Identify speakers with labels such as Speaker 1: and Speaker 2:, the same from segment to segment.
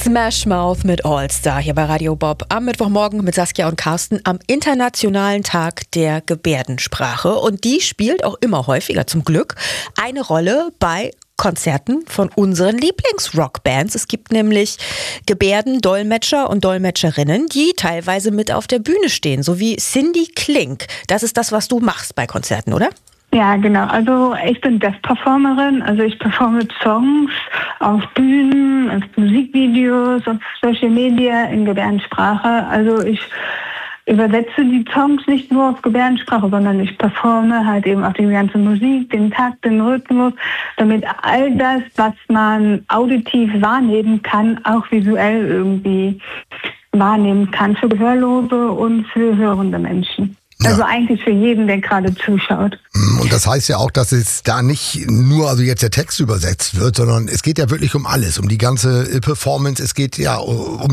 Speaker 1: Smash Mouth mit All Star hier bei Radio Bob am Mittwochmorgen mit Saskia und Carsten am Internationalen Tag der Gebärdensprache. Und die spielt auch immer häufiger zum Glück eine Rolle bei Konzerten von unseren Lieblings-Rockbands. Es gibt nämlich Gebärdendolmetscher und Dolmetscherinnen, die teilweise mit auf der Bühne stehen, so wie Cindy Klink. Das ist das, was du machst bei Konzerten, oder?
Speaker 2: Ja, genau. Also ich bin Deaf-Performerin. Also ich performe Songs auf Bühnen, auf Musikvideos, auf Social Media in Gebärdensprache. Also ich übersetze die Songs nicht nur auf Gebärdensprache, sondern ich performe halt eben auch die ganze Musik, den Takt, den Rhythmus, damit all das, was man auditiv wahrnehmen kann, auch visuell irgendwie wahrnehmen kann für Gehörlose und für hörende Menschen.
Speaker 3: Ja.
Speaker 2: Also eigentlich für jeden, der gerade zuschaut.
Speaker 3: Und das heißt ja auch, dass es da nicht nur jetzt der Text übersetzt wird, sondern es geht ja wirklich um alles, um die ganze Performance, es geht ja um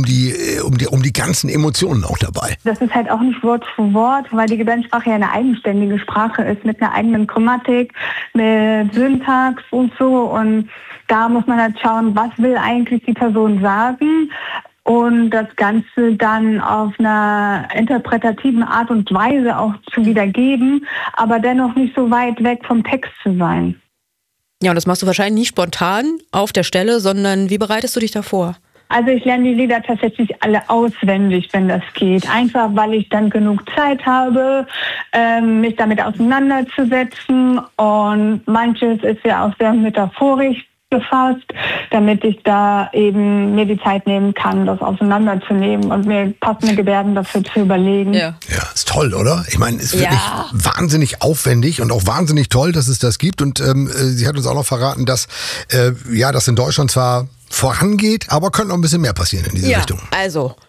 Speaker 3: die ganzen Emotionen auch dabei.
Speaker 2: Das ist halt auch nicht Wort für Wort, weil die Gebärdensprache ja eine eigenständige Sprache ist, mit einer eigenen Grammatik, mit Syntax und so. Und da muss man halt schauen, was will eigentlich die Person sagen. Und das Ganze dann auf einer interpretativen Art und Weise auch zu wiedergeben, aber dennoch nicht so weit weg vom Text zu sein.
Speaker 1: Ja, und das machst du wahrscheinlich nicht spontan auf der Stelle, sondern wie bereitest du dich da vor?
Speaker 2: Also ich lerne die Lieder tatsächlich alle auswendig, wenn das geht. Einfach, weil ich dann genug Zeit habe, mich damit auseinanderzusetzen. Und manches ist ja auch sehr metaphorisch gefasst, damit ich da eben mir die Zeit nehmen kann, das auseinanderzunehmen und mir passende Gebärden dafür zu überlegen.
Speaker 3: Ja, ist toll, oder? Ich meine, es ist wirklich wahnsinnig aufwendig und auch wahnsinnig toll, dass es das gibt. Und sie hat uns auch noch verraten, dass das in Deutschland zwar vorangeht, aber könnte noch ein bisschen mehr passieren in diese Richtung.
Speaker 1: Also